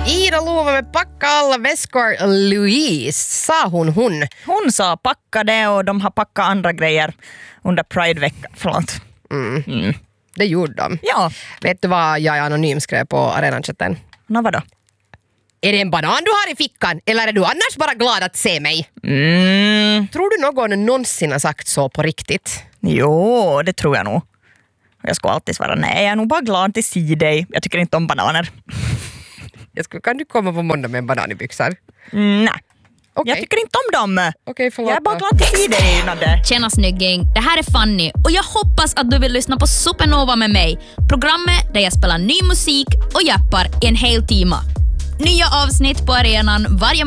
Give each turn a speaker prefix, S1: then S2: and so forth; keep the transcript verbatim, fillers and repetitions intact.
S1: Ida Lova med packa alla väskor. Louise, sa hon hon?
S2: Hon sa packa det och de har packat andra grejer under Pride-veckan. Förlåt.
S1: Mm. Mm. Det gjorde de.
S2: Ja.
S1: Vet du vad jag anonym skrev på arenachatten?
S2: Nå, vadå?
S1: Är det en banan du har i fickan eller är du annars bara glad att se mig?
S2: Mm.
S1: Tror du någon någonsin har sagt så på riktigt?
S2: Jo, det tror jag nog. Jag ska alltid svara nej, jag är nog bara glad att se dig. Jag tycker inte om bananer.
S1: Jag skulle, kan du komma på måndag med en banan i byxor?
S2: Mm, nej.
S1: Okay.
S2: Jag tycker inte om dem.
S1: Okay, förlåt.
S2: Jag är bara glad att se dig, Nadde.
S3: Tjena snygging, det här är Fanny och jag hoppas att du vill lyssna på Supernova med mig. Programmet där jag spelar ny musik och jappar i en hel timme. Nya avsnitt på arenan varje